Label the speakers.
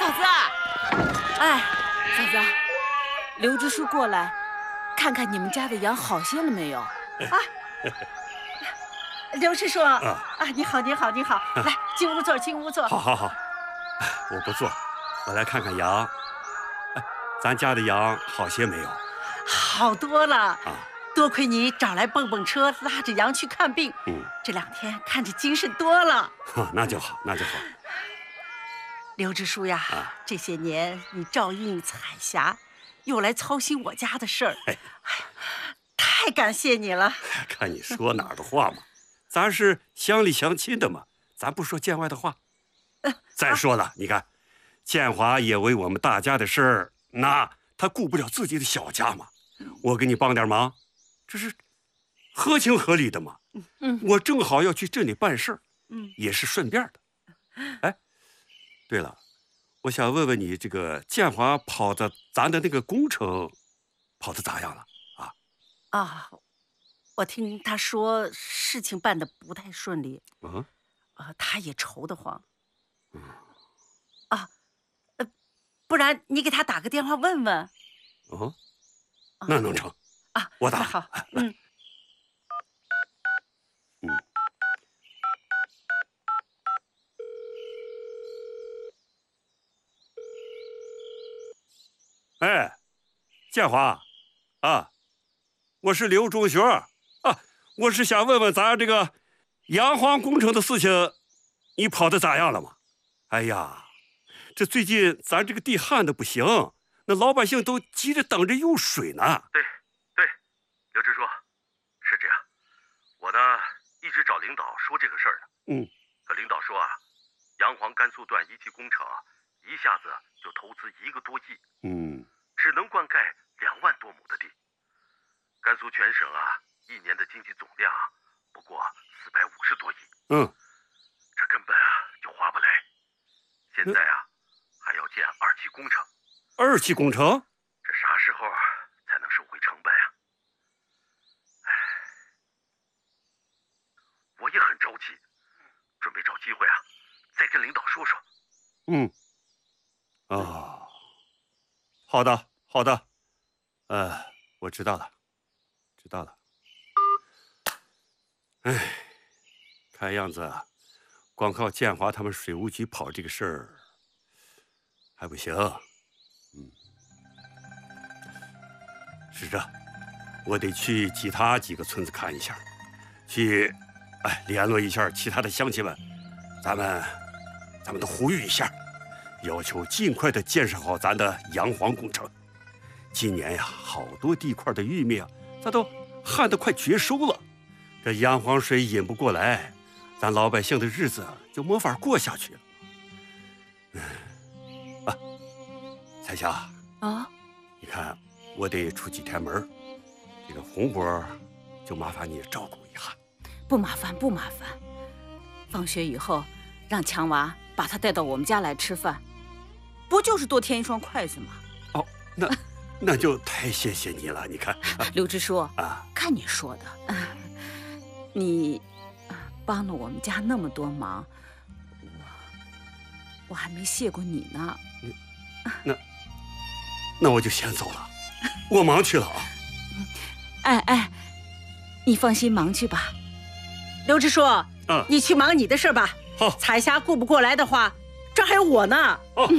Speaker 1: 子，哎，嫂子，刘支书过来，看看你们家的羊好些了没有？啊，
Speaker 2: 刘支书啊，你好，来进屋坐，进屋坐。
Speaker 3: 好，我不坐，我来看看羊。哎，咱家的羊好些没有？
Speaker 2: 好多了
Speaker 3: 啊！
Speaker 2: 多亏你找来蹦蹦车，拉着羊去看病。这2天看着精神多了。
Speaker 3: 那就好。
Speaker 2: 刘支书呀，这些年你照应彩霞，又来操心我家的事儿，太感谢你了。
Speaker 3: 看你说哪儿的话嘛，咱是乡里乡亲的嘛，咱不说见外的话。再说了，你看，建华也为我们大家的事儿，那他顾不了自己的小家嘛，我给你帮点忙，这是合情合理的嘛。我正好要去镇里办事儿，也是顺便的。哎，对了，我想问问你，这个建华跑的咱的那个工程，跑的咋样了啊？
Speaker 2: 我听他说事情办得不太顺利，他也愁得慌。不然你给他打个电话问问。
Speaker 3: 那能成啊？我打。
Speaker 2: 好，
Speaker 3: 哎，建华，我是刘中学我是想问问咱这个洋黄工程的事情，你跑得咋样了嘛？哎呀，这最近咱这个地旱的不行，那老百姓都急着等着用水呢。
Speaker 4: 对，刘支书，是这样，我呢一直找领导说这个事儿呢。可领导说洋黄甘肃段1期工程一下子就投资1个多亿，只能灌溉2万多亩的地。甘肃全省1年的经济总量不过450多亿，这根本就划不来。现在还要建2期工程。
Speaker 3: 2期工程？
Speaker 4: 这啥时候才能收回成本啊？我也很着急，准备找机会再跟领导说说。
Speaker 3: 好的，我知道了。哎，看样子光靠建华他们水务局跑这个事儿还不行。是这，我得去其他几个村子看一下，去联络一下其他的乡亲们，咱们都呼吁一下，要求尽快的建设好咱的洋黄工程。今年呀，好多地块的玉米咱都旱得快绝收了，这洋黄水引不过来，咱老百姓的日子就没法过下去了。彩霞你看我得出几天门，这个红波就麻烦你照顾一下。
Speaker 1: 不麻烦，放学以后让强娃把他带到我们家来吃饭，不就是多添一双筷子吗？
Speaker 3: 那就太谢谢你了。你看，
Speaker 1: 刘支书看你说的，你帮了我们家那么多忙，我还没谢过你呢。
Speaker 3: 那我就先走了，我忙去了
Speaker 1: 你放心忙去吧。
Speaker 2: 刘支书，你去忙你的事吧。
Speaker 3: 好，
Speaker 2: 彩霞顾不过来的话，这还有我呢。